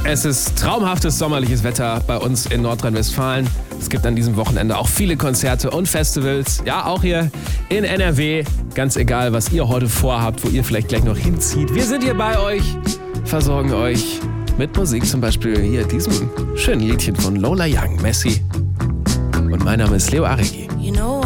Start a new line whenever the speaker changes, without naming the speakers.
Es ist traumhaftes sommerliches Wetter bei uns in Nordrhein-Westfalen. Es gibt an diesem Wochenende auch viele Konzerte und Festivals. Ja, auch hier in NRW. Ganz egal, was ihr heute vorhabt, wo ihr vielleicht gleich noch hinzieht. Wir sind hier bei euch, versorgen euch mit Musik. Zum Beispiel hier diesem schönen Liedchen von Lola Young, Messi. Und mein Name ist Leo Arigi.
You know